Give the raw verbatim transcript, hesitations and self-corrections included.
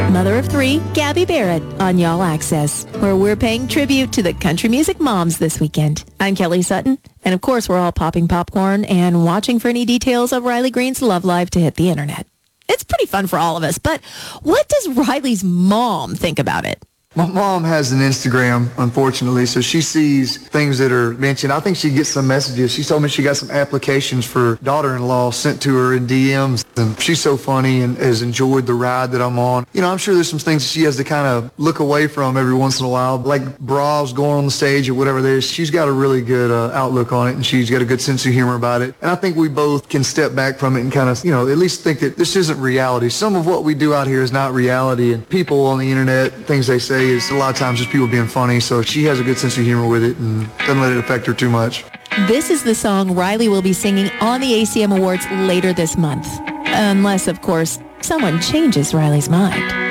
Mother of three, Gabby Barrett on Y'all Access, where we're paying tribute to the country music moms this weekend. I'm Kelly Sutton, and of course we're all popping popcorn and watching for any details of Riley Green's love life to hit the internet. It's pretty fun for all of us, but what does Riley's mom think about it? My mom has an Instagram, unfortunately, so she sees things that are mentioned. I think she gets some messages. She told me she got some applications for daughter-in-law sent to her in D Ms, and she's so funny and has enjoyed the ride that I'm on. You know, I'm sure there's some things she has to kind of look away from every once in a while, like bras going on the stage or whatever it is. She's got a really good uh, outlook on it, and she's got a good sense of humor about it. And I think we both can step back from it and kind of, you know, at least think that this isn't reality. Some of what we do out here is not reality, and people on the internet, things they say is a lot of times just people being funny, so she has a good sense of humor with it and doesn't let it affect her too much. This is the song Riley will be singing on the A C M Awards later this month. Unless, of course, someone changes Riley's mind.